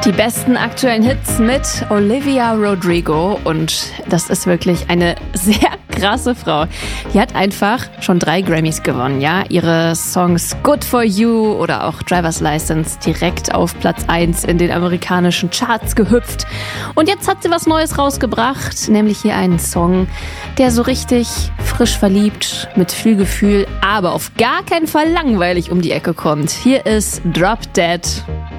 Die besten aktuellen Hits mit Olivia Rodrigo, und das ist wirklich eine sehr krasse Frau. Die hat einfach schon 3 Grammys gewonnen, ja. Ihre Songs Good For You oder auch Driver's License direkt auf Platz 1 in den amerikanischen Charts gehüpft. Und jetzt hat sie was Neues rausgebracht, nämlich hier einen Song, der so richtig frisch verliebt, mit viel Gefühl, aber auf gar keinen Fall langweilig um die Ecke kommt. Hier ist Drop Dead.